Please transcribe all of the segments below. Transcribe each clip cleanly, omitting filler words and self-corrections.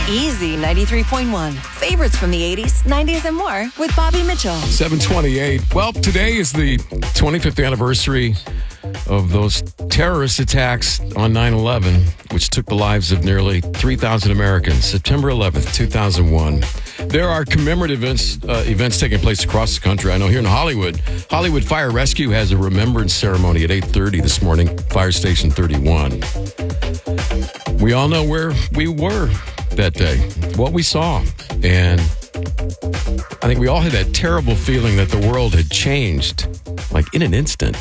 Easy 93.1. Favorites from the 80s, 90s, and more with Bobby Mitchell. 728. Well, today is the 25th anniversary of those terrorist attacks on 9/11, which took the lives of nearly 3,000 Americans. September 11th, 2001. There are commemorative events taking place across the country. I know here in Hollywood Fire Rescue has a remembrance ceremony at 8:30 this morning, Fire Station 31. We all know where we were that day, what we saw. And I think we all had that terrible feeling that the world had changed, like in an instant.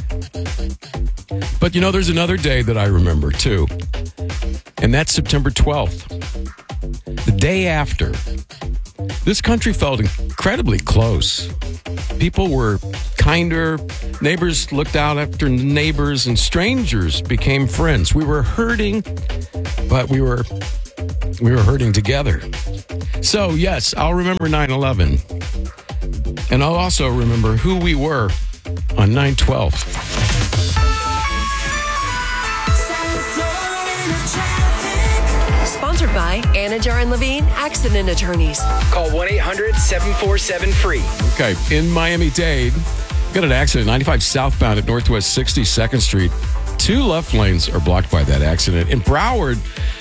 But there's another day that I remember too. And that's September 12th. The day after. This country felt incredibly close. People were kinder. Neighbors looked out after neighbors, and strangers became friends. We were hurting, but we were hurting together. So, yes, I'll remember 9/11. And I'll also remember who we were on 9/12. Sponsored by Anna Jar and Levine Accident Attorneys. Call 1-800-747-FREE. Okay, in Miami-Dade, got an accident, 95 southbound at Northwest 62nd Street. 2 left lanes are blocked by that accident. In Broward,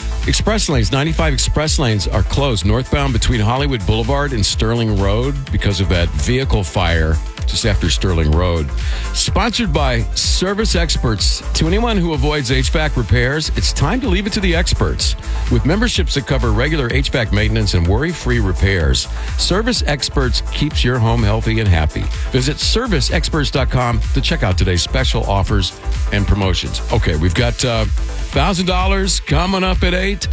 95 express lanes are closed northbound between Hollywood Boulevard and Sterling Road because of that vehicle fire just after Sterling Road. Sponsored by Service Experts. To anyone who avoids HVAC repairs, it's time to leave it to the experts. With memberships that cover regular HVAC maintenance and worry-free repairs, Service Experts keeps your home healthy and happy. Visit serviceexperts.com to check out today's special offers and promotions. Okay, we've got $1,000 coming up at 8.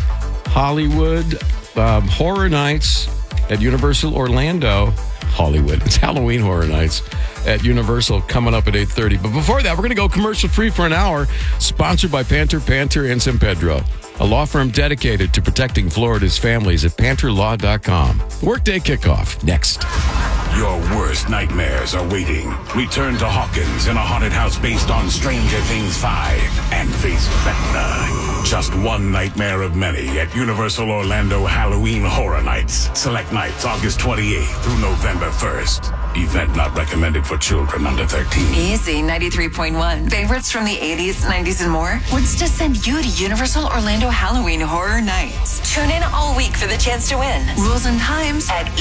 Hollywood Horror Nights at Universal Orlando. Hollywood. It's Halloween Horror Nights at Universal coming up at 8:30. But before that, we're going to go commercial-free for an hour, sponsored by Panter and San Pedro, a law firm dedicated to protecting Florida's families at PanterLaw.com. Workday kickoff next. Your worst nightmares are waiting. Return to Hawkins in a haunted house based on Stranger Things 5 and face Vecna. Just one nightmare of many at Universal Orlando Halloween Horror Nights. Select nights August 28th through November 1st. Event not recommended for children under 13. Easy 93.1. Favorites from the 80s, 90s, and more wants to send you to Universal Orlando Halloween Horror Nights. Tune in all week for the chance to win. Rules and times at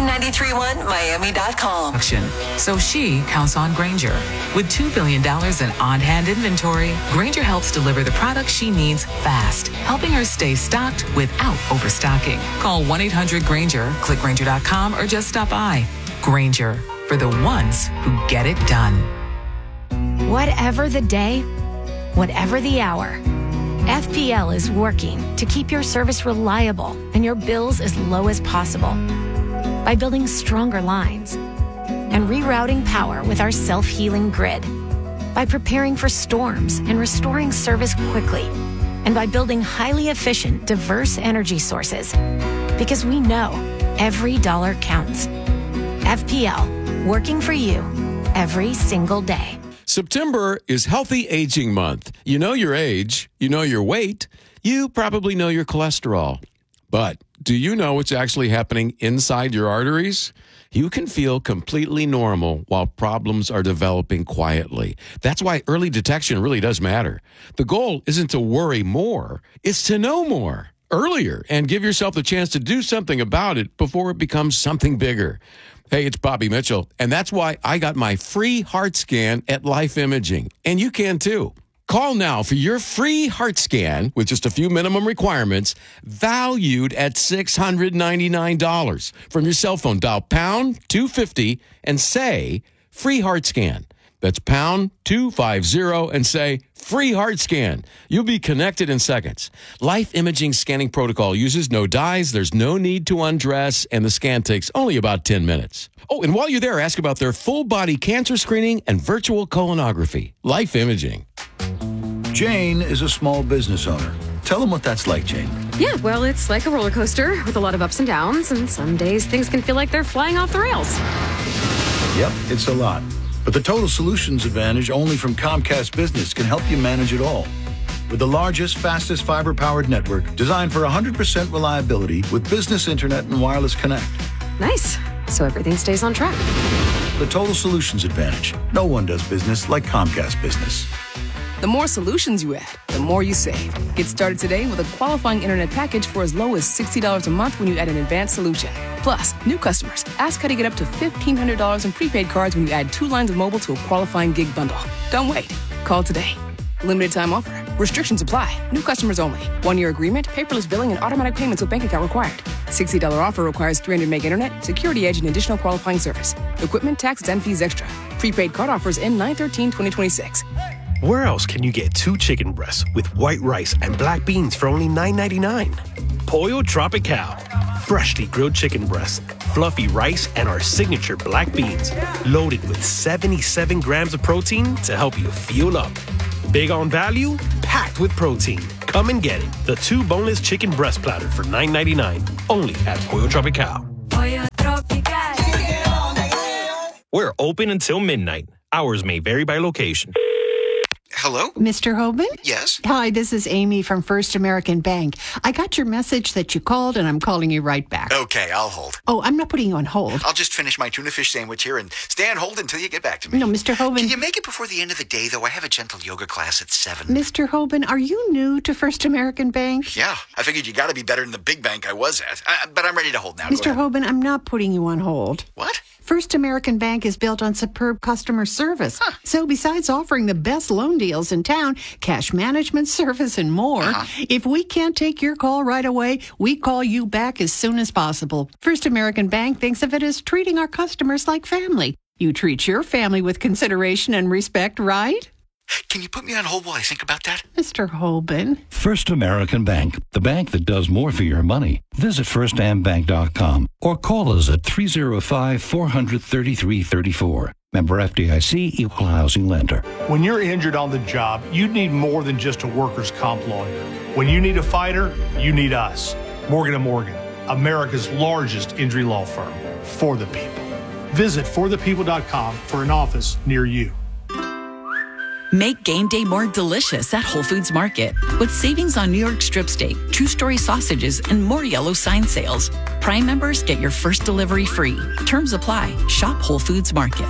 easy931miami.com. So she counts on Grainger. With $2 billion in on-hand inventory, Grainger helps deliver the products she needs fast, helping her stay stocked without overstocking. Call 1-800-GRAINGER, click Grainger.com, or just stop by. Grainger, for the ones who get it done. Whatever the day, whatever the hour, FPL is working to keep your service reliable and your bills as low as possible by building stronger lines and rerouting power with our self-healing grid, by preparing for storms and restoring service quickly, and by building highly efficient, diverse energy sources. Because we know every dollar counts. FPL, working for you every single day. September is Healthy Aging Month. You know your age, you know your weight, you probably know your cholesterol. But do you know what's actually happening inside your arteries? You can feel completely normal while problems are developing quietly. That's why early detection really does matter. The goal isn't to worry more, it's to know more earlier and give yourself the chance to do something about it before it becomes something bigger. Hey, it's Bobby Mitchell, and that's why I got my free heart scan at Life Imaging, and you can too. Call now for your free heart scan with just a few minimum requirements, valued at $699. From your cell phone, dial pound 250 and say free heart scan. That's pound 250 and say free heart scan. You'll be connected in seconds. Life Imaging scanning protocol uses no dyes. There's no need to undress, and the scan takes only about 10 minutes. Oh, and while you're there, ask about their full body cancer screening and virtual colonography. Life Imaging. Jane is a small business owner. Tell them what that's like, Jane. Yeah, well, it's like a roller coaster with a lot of ups and downs, and some days things can feel like they're flying off the rails. Yep, it's a lot. But the Total Solutions Advantage only from Comcast Business can help you manage it all. with the largest, fastest fiber-powered network designed for 100% reliability with business internet and wireless connect. Nice. So everything stays on track. The Total Solutions Advantage. No one does business like Comcast Business. The more solutions you add, the more you save. Get started today with a qualifying internet package for as low as $60 a month when you add an advanced solution. Plus, new customers, ask how to get up to $1,500 in prepaid cards when you add 2 lines of mobile to a qualifying gig bundle. Don't wait. Call today. Limited time offer. Restrictions apply. New customers only. 1-year agreement, paperless billing, and automatic payments with bank account required. $60 offer requires 300 meg internet, security edge, and additional qualifying service. Equipment, taxes, and fees extra. Prepaid card offers end 9/13/2026. Where else can you get 2 chicken breasts with white rice and black beans for only $9.99? Pollo Tropical. Freshly grilled chicken breasts, fluffy rice, and our signature black beans. Loaded with 77 grams of protein to help you fuel up. Big on value, packed with protein. Come and get it. The 2 boneless chicken breast platter for $9.99. Only at Pollo Tropical. Pollo Tropical. We're open until midnight. Hours may vary by location. Hello? Mr. Hoban? Yes? Hi, this is Amy from First American Bank. I got your message that you called, and I'm calling you right back. Okay, I'll hold. Oh, I'm not putting you on hold. I'll just finish my tuna fish sandwich here and stay on hold until you get back to me. No, Mr. Hoban. Can you make it before the end of the day, though? I have a gentle yoga class at 7. Mr. Hoban, are you new to First American Bank? Yeah, I figured you got to be better than the big bank I was at. But I'm ready to hold now. Mr. Hoban, I'm not putting you on hold. What? First American Bank is built on superb customer service. Huh. So besides offering the best loan deals in town, cash management service, and more, if we can't take your call right away, we call you back as soon as possible. First American Bank thinks of it as treating our customers like family. You treat your family with consideration and respect, right? Can you put me on hold while I think about that? Mr. Hoban. First American Bank, the bank that does more for your money. Visit firstambank.com or call us at 305-400-3334. Member FDIC, Equal Housing Lender. When you're injured on the job, you need more than just a workers' comp lawyer. When you need a fighter, you need us. Morgan & Morgan, America's largest injury law firm. For the people. Visit forthepeople.com for an office near you. Make game day more delicious at Whole Foods Market with savings on New York strip steak, True Story sausages, and more yellow sign sales. Prime members get your first delivery free. Terms apply. Shop Whole Foods Market.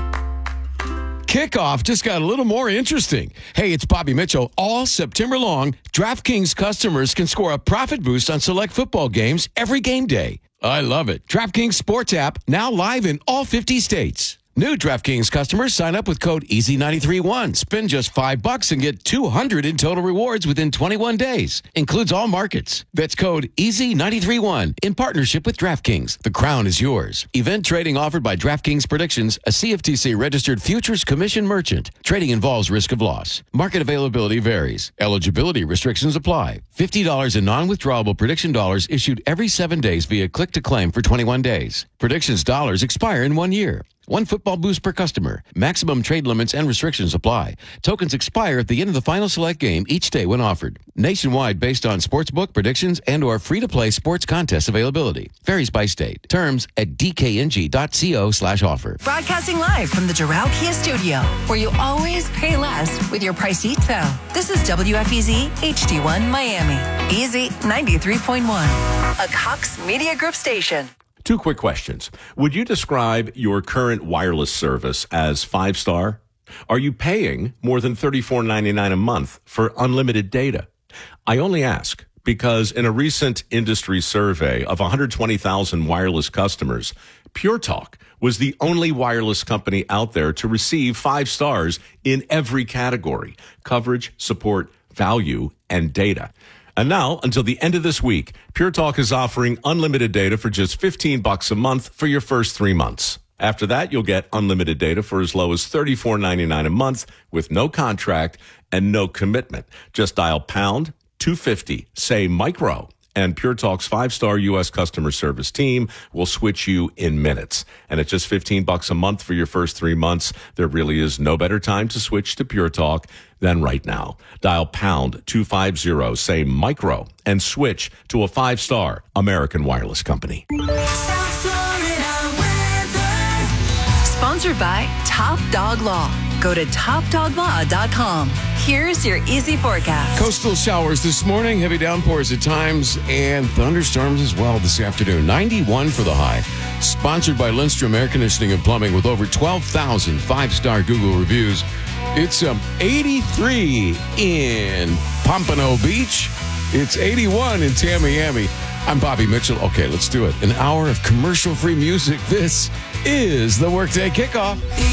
Kickoff just got a little more interesting. Hey, it's Bobby Mitchell. All September long, DraftKings customers can score a profit boost on select football games every game day. I love it. DraftKings Sports app now live in all 50 states. New DraftKings customers sign up with code EASY931. Spend just $5 and get $200 in total rewards within 21 days. Includes all markets. That's code EASY931 in partnership with DraftKings. The crown is yours. Event trading offered by DraftKings Predictions, a CFTC registered futures commission merchant. Trading involves risk of loss. Market availability varies. Eligibility restrictions apply. $50 in non-withdrawable prediction dollars issued every 7 days via click to claim for 21 days. Predictions dollars expire in 1 year. 1 football boost per customer. Maximum trade limits and restrictions apply. Tokens expire at the end of the final select game each day when offered. Nationwide based on sportsbook predictions and or free-to-play sports contest availability. Varies by state. Terms at dkng.co/offer. Broadcasting live from the Doral Kia studio, where you always pay less with your Pricito. This is WFEZ HD1 Miami. Easy 93.1. A Cox Media Group station. 2 quick questions. Would you describe your current wireless service as 5-star? Are you paying more than $34.99 a month for unlimited data? I only ask because in a recent industry survey of 120,000 wireless customers, Pure Talk was the only wireless company out there to receive 5 stars in every category: coverage, support, value, and data. And now, until the end of this week, Pure Talk is offering unlimited data for just $15 a month for your first 3 months. After that, you'll get unlimited data for as low as $34.99 a month with no contract and no commitment. Just dial pound 250, say micro, and Pure Talk's 5-star U.S. customer service team will switch you in minutes. And at just $15 a month for your first 3 months, there really is no better time to switch to Pure Talk than right now. Dial pound 250, say micro, and switch to a 5-star American wireless company. Sponsored by Top Dog Law. go to topdoglaw.com. Here's your easy forecast. Coastal showers this morning, heavy downpours at times, and thunderstorms as well this afternoon. 91 for the high. Sponsored by Lindstrom Air Conditioning and Plumbing with over 12,000 five-star Google reviews. It's 83 in Pompano Beach. It's 81 in Tamiami. I'm Bobby Mitchell. Okay, let's do it. An hour of commercial-free music. This is the Workday Kickoff.